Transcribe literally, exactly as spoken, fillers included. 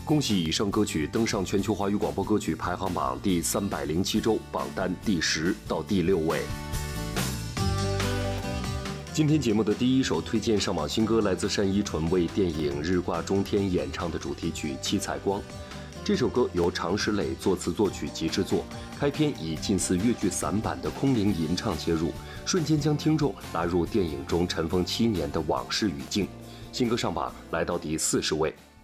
恭喜以上歌曲登上全球华语广播歌曲排行榜第三百零七周榜单第十到第六位。今天节目的第一首推荐上榜新歌来自单依纯为电影《日挂中天》演唱的主题曲《七彩光》。这首歌由常石磊作词作曲及制作，开篇以近似越剧散版的空灵吟唱切入，瞬间将听众拉入电影中尘封七年的往事语境。新歌上榜来到第四十位。